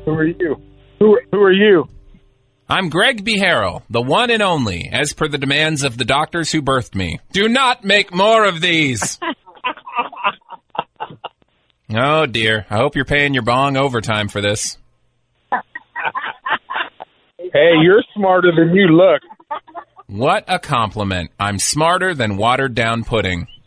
Who are you? Who are you? I'm Greg B. Harrell, the one and only, as per the demands of the doctors who birthed me. Do not make more of these. Oh, dear. I hope you're paying your bong overtime for this. Hey, you're smarter than you look. What a compliment. I'm smarter than watered-down pudding.